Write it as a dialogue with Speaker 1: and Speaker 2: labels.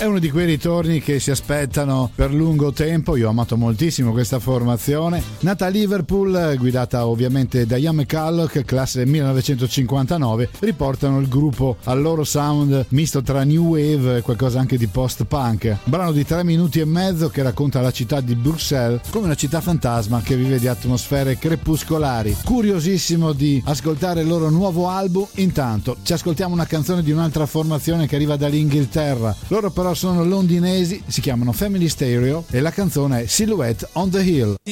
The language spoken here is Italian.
Speaker 1: È uno di quei ritorni che si aspettano per lungo tempo. Io ho amato moltissimo questa formazione, nata a Liverpool, guidata ovviamente da Ian McCulloch, classe 1959. Riportano il gruppo al loro sound misto tra new wave e qualcosa anche di post-punk. Un brano di 3 minuti e mezzo che racconta la città di Bruxelles come una città fantasma che vive di atmosfere crepuscolari. Curiosissimo di ascoltare il loro nuovo album. Intanto ci ascoltiamo una canzone di un'altra formazione che arriva dall'Inghilterra. Loro però sono londinesi, si chiamano Family Stereo e la canzone è Silhouette on the Hill.